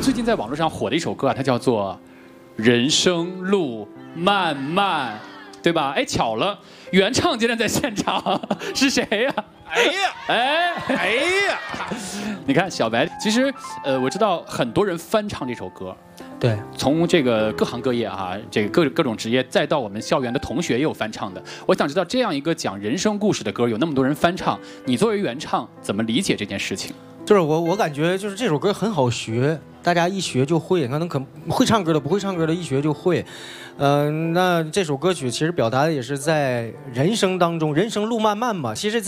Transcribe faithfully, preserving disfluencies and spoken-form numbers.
最近在网络上火的一首歌啊，它叫做《人生路漫漫》，对吧？哎，巧了，原唱竟然在现场，是谁呀、啊？ 哎呀， 哎哎呀！ 你看小白，其实呃，我知道很多人翻唱这首歌。 对， 从这个各行各业啊，这个各各种职业，再到我们校园的同学也有翻唱的。我想知道，这样一个讲人生故事的歌，有那么多人翻唱，你作为原唱怎么理解这件事情？ 就是我我感觉就是这首歌很好学，大家一学就会，可能可会唱歌的不会唱歌的一学就会。嗯、呃，那这首歌曲其实表达的也是在人生当中，人生路漫漫嘛，其实在。